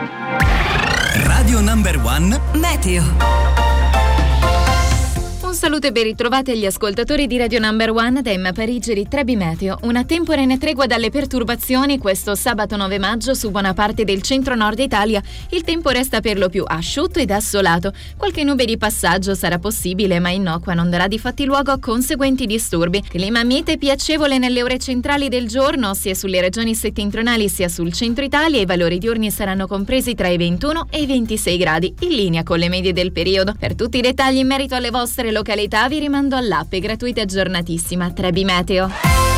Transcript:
Radio Number One Meteo. Un saluto e ben ritrovati agli ascoltatori di Radio Number One da Emma Parigi di Trebi Meteo. Una temporanea tregua dalle perturbazioni questo sabato 9 maggio su buona parte del centro-nord Italia. Il tempo resta per lo più asciutto ed assolato. Qualche nube di passaggio sarà possibile, ma innocua, non darà difatti luogo a conseguenti disturbi. Clima mite e piacevole nelle ore centrali del giorno, sia sulle regioni settentrionali sia sul centro Italia. I valori diurni saranno compresi tra i 21 e i 26 gradi, in linea con le medie del periodo. Per tutti i dettagli in merito alle vostre località vi rimando all'app gratuita e aggiornatissima Trebi Meteo.